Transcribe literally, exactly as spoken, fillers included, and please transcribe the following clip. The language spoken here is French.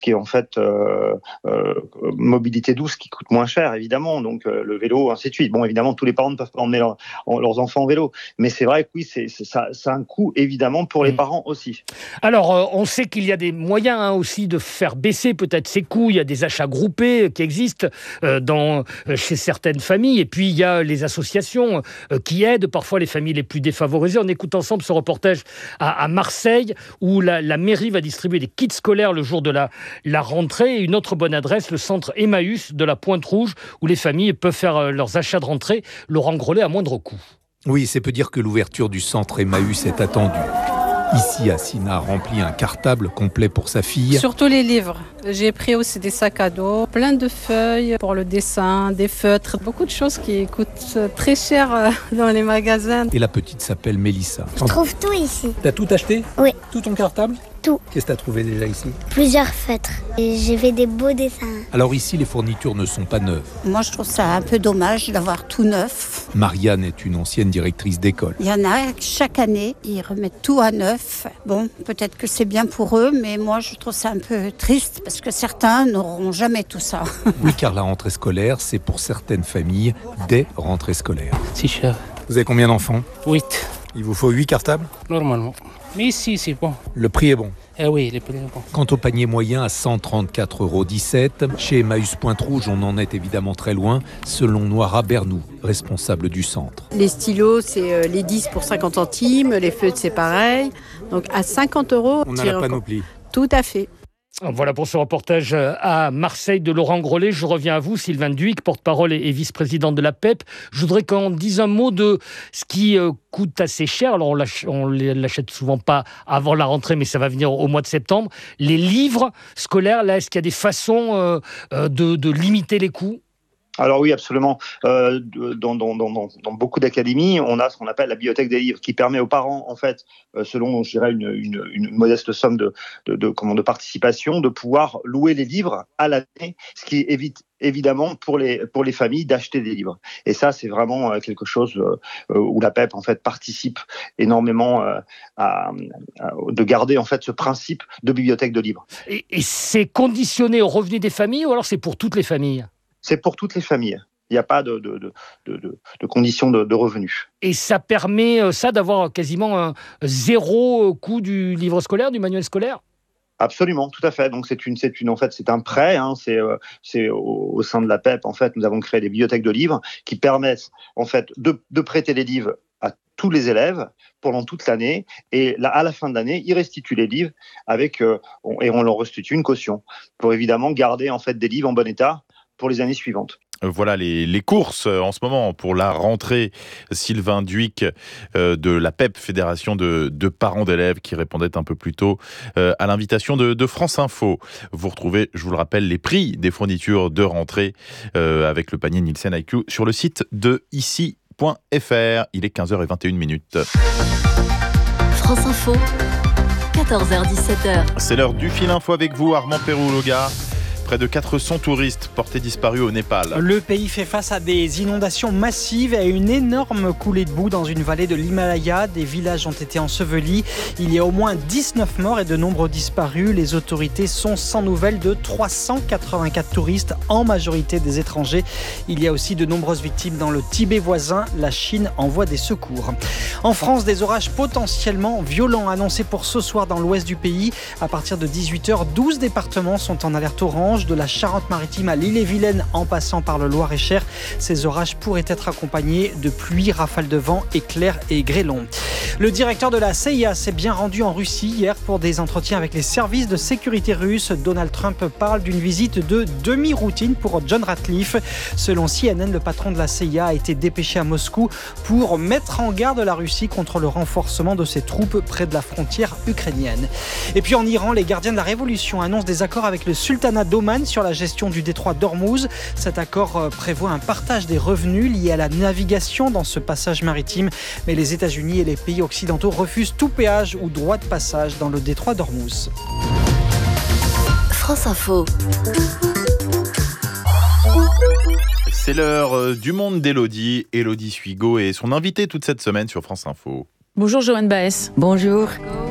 qui est en fait euh, euh, mobilité douce, qui coûte moins cher évidemment, donc euh, le vélo, ainsi de suite. Bon, évidemment, tous les parents ne peuvent pas emmener leur, leurs enfants en vélo, mais c'est vrai que oui, c'est, c'est, ça, ça a un coût évidemment pour les mmh. parents aussi. Alors, euh, on sait qu'il y a des moyens hein, aussi de faire baisser peut-être ces coûts. Il y a des achats groupés qui existent euh, dans, euh, chez certaines familles, et puis il y a les associations euh, qui aident parfois les familles les plus défavorisées. On écoute ensemble ce reportage à, à Marseille, où la, la mairie va distribuer des kits scolaires le jour de la, la rentrée. Et une autre bonne adresse, le centre Emmaüs de la Pointe-Rouge, où les familles peuvent faire leurs achats de rentrée. Laurent Grollet à moindre coût. Oui, c'est peu dire que l'ouverture du centre Emmaüs est attendue. Ici, Assina remplit un cartable complet pour sa fille. Surtout les livres. J'ai pris aussi des sacs à dos, plein de feuilles pour le dessin, des feutres, beaucoup de choses qui coûtent très cher dans les magasins. Et la petite s'appelle Mélissa. Je trouve tout ici. T'as tout acheté ? Oui. Tout ton cartable ? Tout. Qu'est-ce que t'as trouvé déjà ici ? Plusieurs feutres. Et j'ai fait des beaux dessins. Alors ici, les fournitures ne sont pas neuves. Moi, je trouve ça un peu dommage d'avoir tout neuf. Marianne est une ancienne directrice d'école. Il y en a, chaque année, ils remettent tout à neuf. Bon, peut-être que c'est bien pour eux, mais moi, je trouve ça un peu triste parce que certains n'auront jamais tout ça. Oui, car la rentrée scolaire, c'est pour certaines familles des rentrées scolaires. C'est cher. Vous avez combien d'enfants ? Huit. Il vous faut huit cartables ? Normalement. Mais ici, c'est bon. Le prix est bon ? Eh oui, le prix est bon. Quant au panier moyen à cent trente-quatre euros dix-sept, chez Emmaüs Pointe-Rouge, on en est évidemment très loin, selon Noira Bernou, responsable du centre. Les stylos, c'est les dix pour cinquante centimes, les feutres, c'est pareil. Donc à cinquante euros, on a la panoplie. Tout à fait. Voilà pour ce reportage à Marseille de Laurent Grollet. Je reviens à vous, Sylvain Duic, porte-parole et vice-présidente de la P E P. Je voudrais qu'on dise un mot de ce qui coûte assez cher. Alors, on ne l'achète souvent pas avant la rentrée, mais ça va venir au mois de septembre. Les livres scolaires, là, est-ce qu'il y a des façons de, de limiter les coûts ? Alors oui, absolument. Euh, dans, dans, dans, dans beaucoup d'académies, on a ce qu'on appelle la bibliothèque des livres, qui permet aux parents, en fait, euh, selon, je dirais, une, une, une modeste somme de, de, de, comment, de participation, de pouvoir louer les livres à l'année, ce qui évite évidemment pour les pour les familles d'acheter des livres. Et ça, c'est vraiment quelque chose euh, où la P E P en fait participe énormément euh, à, à de garder en fait ce principe de bibliothèque de livres. Et, et c'est conditionné aux revenus des familles ou alors c'est pour toutes les familles ? C'est pour toutes les familles. Il n'y a pas de, de, de, de, de conditions de, de revenus. Et ça permet ça d'avoir quasiment un zéro coût du livre scolaire, du manuel scolaire ? Absolument, tout à fait. Donc c'est une, c'est une, en fait, c'est un prêt. Hein, c'est, euh, c'est au, au sein de la P E P en fait, nous avons créé des bibliothèques de livres qui permettent en fait de, de prêter les livres à tous les élèves pendant toute l'année. Et là, à la fin de l'année, ils restituent les livres avec euh, on, et on leur restitue une caution pour évidemment garder en fait des livres en bon état pour les années suivantes. Voilà les, les courses en ce moment pour la rentrée. Sylvain Duic euh, de la P E P, Fédération de, de parents d'élèves, qui répondait un peu plus tôt euh, à l'invitation de, de France Info. Vous retrouvez, je vous le rappelle, les prix des fournitures de rentrée euh, avec le panier Nielsen I Q sur le site de ici point f r. Il est quinze heures vingt et une minutes. France Info, quatorze heures dix-sept heures. C'est l'heure du fil info avec vous, Armand Perroux-Loga. Près de quatre cents touristes portés disparus au Népal. Le pays fait face à des inondations massives et à une énorme coulée de boue dans une vallée de l'Himalaya. Des villages ont été ensevelis. Il y a au moins dix-neuf morts et de nombreux disparus. Les autorités sont sans nouvelles de trois cent quatre-vingt-quatre touristes, en majorité des étrangers. Il y a aussi de nombreuses victimes dans le Tibet voisin. La Chine envoie des secours. En France, des orages potentiellement violents annoncés pour ce soir dans l'ouest du pays. À partir de dix-huit heures, douze départements sont en alerte orange. De la Charente-Maritime à l'Ille-et-Vilaine en passant par le Loir-et-Cher. Ces orages pourraient être accompagnés de pluies, rafales de vent, éclairs et grêlons. Le directeur de la C I A s'est bien rendu en Russie hier pour des entretiens avec les services de sécurité russes. Donald Trump parle d'une visite de demi-routine pour John Ratcliffe. Selon C N N, le patron de la C I A a été dépêché à Moscou pour mettre en garde la Russie contre le renforcement de ses troupes près de la frontière ukrainienne. Et puis en Iran, les gardiens de la révolution annoncent des accords avec le sultanat d'Oman sur la gestion du détroit d'Ormuz. Cet accord prévoit un partage des revenus liés à la navigation dans ce passage maritime. Mais les États-Unis et les pays occidentaux refusent tout péage ou droit de passage dans le détroit d'Ormuz. France Info. C'est l'heure du monde d'Élodie. Élodie Suigo est son invitée toute cette semaine sur France Info. Bonjour Joanne Baez. Bonjour.